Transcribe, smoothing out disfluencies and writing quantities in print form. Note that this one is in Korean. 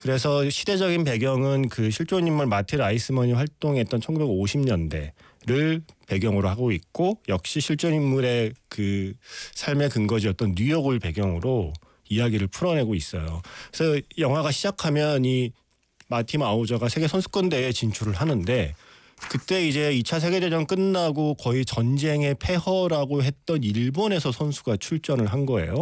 그래서 시대적인 배경은 그 실존 인물 마틸 아이스먼이 활동했던 1950년대를 배경으로 하고 있고, 역시 실존 인물의 그 삶의 근거지였던 뉴욕을 배경으로 이야기를 풀어내고 있어요. 그래서 영화가 시작하면 이 마티 마우저가 세계 선수권 대회에 진출을 하는데, 그때 이제 2차 세계대전 끝나고 거의 전쟁의 폐허라고 했던 일본에서 선수가 출전을 한 거예요.